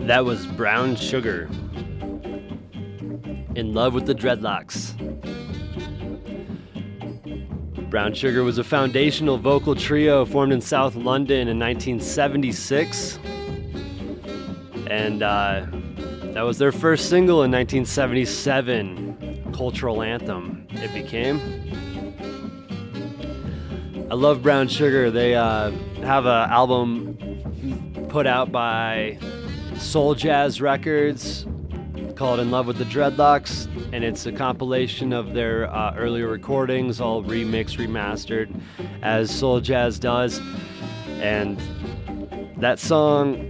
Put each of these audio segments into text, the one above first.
That was Brown Sugar. In Love with the Dreadlocks. Brown Sugar was a foundational vocal trio formed in South London in 1976. And that was their first single in 1977, Cultural Anthem, it became. I love Brown Sugar. They have an album put out by Soul Jazz Records called In Love with the Dreadlocks, and it's a compilation of their earlier recordings, all remixed, remastered, as Soul Jazz does. And that song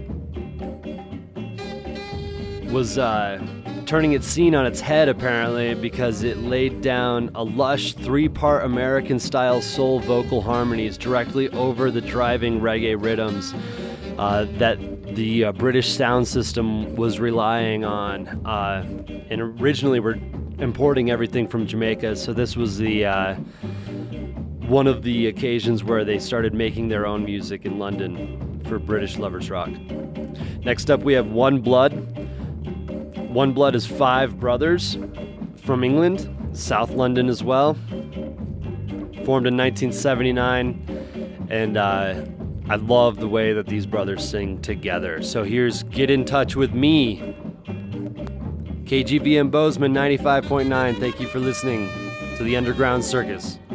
was turning its scene on its head, apparently, because it laid down a lush 3-part American-style soul vocal harmonies directly over the driving reggae rhythms that the British sound system was relying on. And originally were importing everything from Jamaica, so this was the one of the occasions where they started making their own music in London for British lovers rock. Next up, we have One Blood. One Blood is 5 brothers from England, South London as well. Formed in 1979, and I love the way that these brothers sing together. So here's Get in Touch with Me. KGVM Bozeman 95.9. Thank you for listening to the Underground Circus.